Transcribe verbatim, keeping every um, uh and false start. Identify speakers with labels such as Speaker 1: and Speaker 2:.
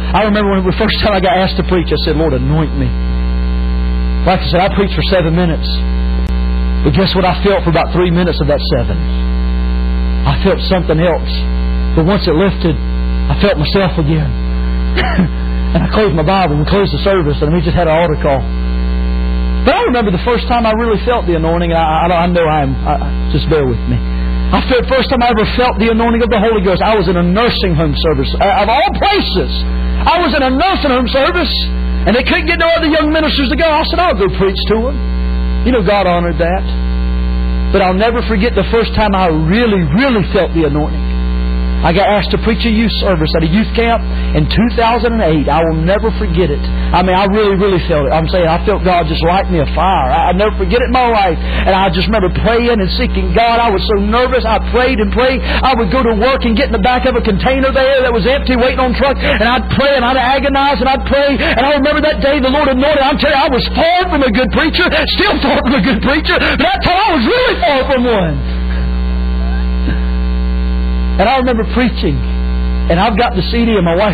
Speaker 1: I remember when the first time I got asked to preach, I said, Lord, anoint me. Like I said, I preached for seven minutes. But guess what I felt for about three minutes of that seven? I felt something else. But once it lifted, I felt myself again. And I closed my Bible and closed the service, and we just had an altar call. But I remember the first time I really felt the anointing, and I, I, I know I am, I, just bear with me. I felt the first time I ever felt the anointing of the Holy Ghost, I was in a nursing home service. Of all places, I was in a nursing home service, and they couldn't get no other young ministers to go. I said, I'll go preach to them. You know, God honored that. But I'll never forget the first time I really, really felt the anointing. I got asked to preach a youth service at a youth camp in two thousand eight. I will never forget it. I mean, I really, really felt it. I'm saying I felt God just light me a fire. I'll never forget it in my life. And I just remember praying and seeking God. I was so nervous. I prayed and prayed. I would go to work and get in the back of a container there that was empty, waiting on truck. And I'd pray and I'd agonize and I'd pray. And I remember that day the Lord anointed. I'm telling you, I was far from a good preacher. Still far from a good preacher. But that time I was really far from one. And I remember preaching, and I've got the C D, and my wife